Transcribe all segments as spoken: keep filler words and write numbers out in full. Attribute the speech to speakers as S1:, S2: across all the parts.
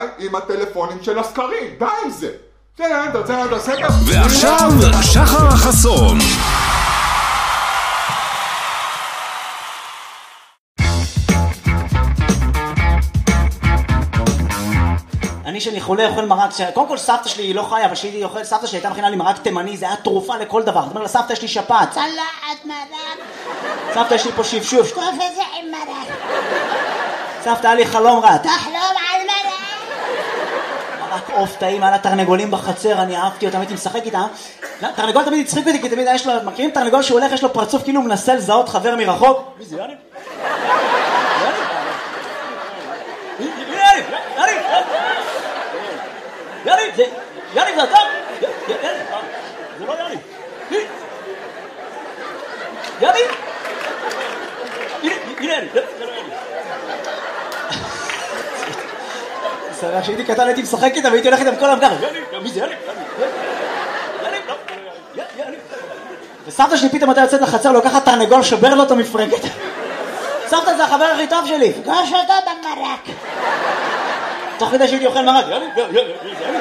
S1: עם הטלפונים של הסקרים, די עם זה.
S2: ועכשיו שחר החסון.
S3: אני שאני חולה אוכל מרק, קודם כל סבתא שלי היא לא חיה, אבל שהיא אוכל, סבתא שלי הייתה מכינה לי מרק תימני, זה היה תרופה לכל דבר. זאת אומרת, סבתא יש לי שפעת.
S4: צלחת מרק.
S3: סבתא יש לי פה שפשוף.
S4: שטוף את זה עם מרק.
S3: סבתא היה לי חלום רע.
S4: תחלום על מרק.
S3: מרק עוף טעים, היה לה תרנגולים בחצר, אני אהבתי אותם, הייתי משחק איתם. תרנגול תמיד הצחיק אותי, כי תמיד יש לו, מכירים תרנגול שהוא הולך, יש לו פרצוף כאילו הוא מנסה לזהות חבר מרחוק. מי זה, יאני? יאני? יאני? יאני, זה, יאני זה אדם, יאני, זה לא יאני, יאני, הנה, הנה יאני, זה לא יאני. סרח, שהייתי קטן הייתי משחק איתה והייתי הולך איתם כל המגר, יאני, מי זה יאני, יאני, לא, יאני, וסבתא שלי פתאום אתה יוצאת לחצר, לוקחת תרנגול, שובר לו אותו מפרקת. סבתא זה החבר הכי טוב שלי,
S4: פגש אותו במרק.
S3: תוך כדי שהייתי אוכל מרק, יאללה, יאללה, יאללה.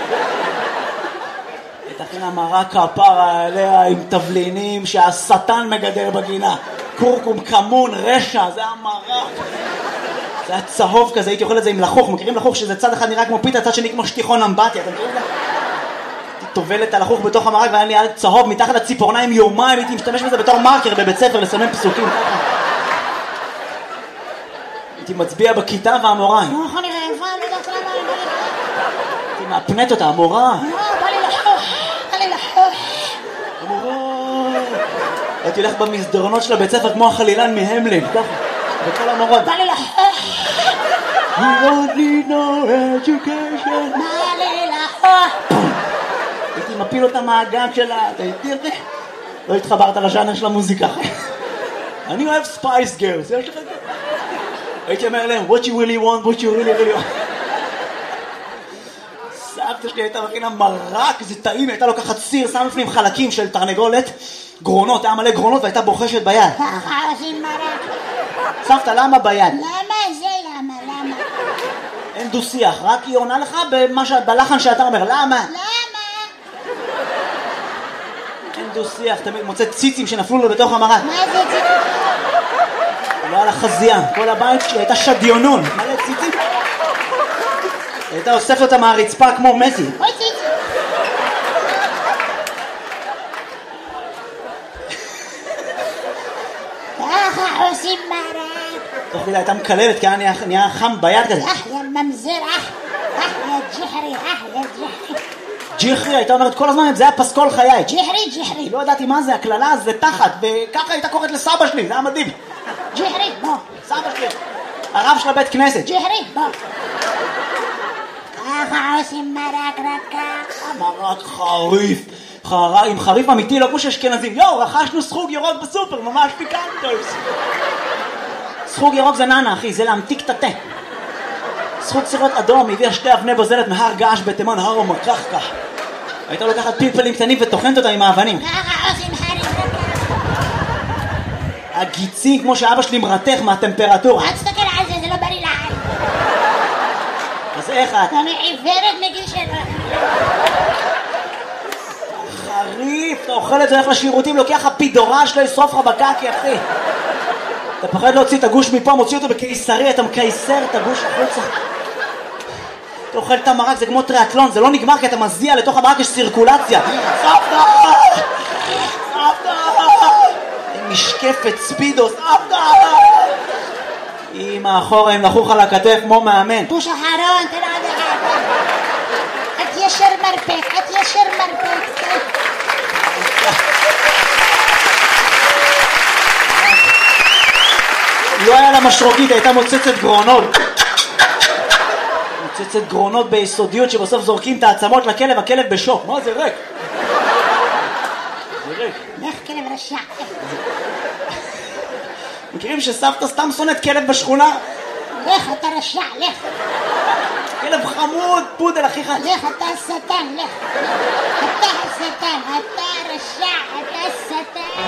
S3: תכינה מרק כפרה עליה עם תבלינים שהשטן מגדר בגינה. קורקום, כמון, רשע, זה המרק. זה היה צהוב כזה, הייתי אוכל את זה עם לחוך. מכירים לחוך שזה צד אחד נראה כמו פיתה, צד שני כמו שטיחון אמבטיה, אתם מכירים את זה? הייתי טובל את הלחוך בתוך המרק והיה לי על צהוב מתחת לציפורניים יומיים, הייתי משתמש בזה בתור מרקר בבית ספר לסמן פסוקים ככה. הייתי מצביע בכיתה והמורה.
S4: נו, איך אני רעבה, אני יודעת למה אני רעבה.
S3: הייתי מאפנת אותה, המורה.
S4: נו, בא לי לחוך, בא לי לחוך.
S3: המורה. הייתי הולך במסדרונות של הבית ספר כמו החלילן מהמלין, ככה. וכל המורות.
S4: בא לי לחוך.
S3: You don't need no education.
S4: בא לי לחוך.
S3: הייתי מפיל אותה מהגג שלה, אתה איתי את זה? לא התחברת לז'אנר של המוזיקה. אני אוהב ספייס גרס, יש לך את זה? הייתי אומר להם, what you really want, what you really really want. סבתא שלי הייתה מכינה מרק, זה טעים, הייתה לוקחת סיר, שם לפנים חלקים של תרנגולת, גרונות, היה מלא גרונות והייתה בוחשת ביד.
S4: ככה עושים מרק.
S3: סבתא, למה ביד?
S4: למה זה למה, למה?
S3: אין דו שיח, רק היא עונה לך בלחן שאתה אומר, למה?
S4: למה?
S3: אין דו שיח, תמיד מוצא ציצים שנפלו לו בתוך המרק.
S4: מה זה ציצים?
S3: לא על החזייה, כל הבית שלי הייתה שדיונון, מלא ציצים. הייתה אוספת אותה מהרצפה כמו מסי.
S4: אוי ציצים. ככה עושים מרק.
S3: תוך כדי הייתה מקללת כי היה נהיה חם ביד כזה.
S4: אח יא ממזר, אח, אח יא ג'חרי, אח יא ג'חרי.
S3: ג'יחרי, הייתה אומרת כל הזמן, זה היה פסקול חיי.
S4: ג'חרי, ג'חרי.
S3: לא ידעתי מה זה, הכללה זה תחת, וככה הייתה קוראת לסבא שלי, זה היה מדהים.
S4: ג'חרי, בוא.
S3: סבא שלי, הרב של הבית כנסת.
S4: ג'חרי, בוא. ככה עושים מרק רק ככה.
S3: מרק חריף, חריף, עם חריף אמיתי, לא כמו שאשכנזים. יואו, רכשנו סחוג ירוק בסופר, ממש פיקנטוס. סחוג ירוק זה ננה, אחי, זה להמתיק את התה. סחוג סירות אדום, הביאה שתי אבני בוזלת מהר געש בתימן, הר ומקחקח. הייתה לוקחת פלפלים קטנים וטוחנת אותם עם האבנים.
S4: ככה עושים חריף רק ככה.
S3: הגיצים, כמו שאבא שלי מרתך מהטמפרטורה.
S4: אל תסתכל על זה, זה לא בריא לעין.
S3: אז איך את?
S4: אני עיוורת מגיל שלו.
S3: חריף, אתה אוכל את זה, הולך לשירותים, לוקח הפידורה שלו, ישרוף לך בקקי, אחי. אתה פחד להוציא את הגוש מפה, מוציא אותו בקיסרי, אתה מקייסר את הגוש החוצה. אתה אוכל את המרק, זה כמו טריאטלון, זה לא נגמר כי אתה מזיע, לתוך המרק יש סירקולציה. סבתא! סבתא! משקפת ספידו, סבתא! אמא אחורה עם לחוך על הכתף כמו מאמן.
S4: פוש אחרון, תראה עוד אחד. את ישר מרפק, את ישר מרפק.
S3: לא היה לה משרוקית, הייתה מוצצת גרונות. מוצצת גרונות ביסודיות שבסוף זורקים את העצמות לכלב, הכלב בשוק. מה זה ריק? זה ריק.
S4: לך כלב רשע.
S3: מכירים שסבתא סתם שונאת כלב בשכונה?
S4: לך אתה רשע, לך.
S3: כלב חמוד, פודל הכי חד.
S4: לך אתה שטן, לך. אתה השטן, אתה רשע, אתה שטן.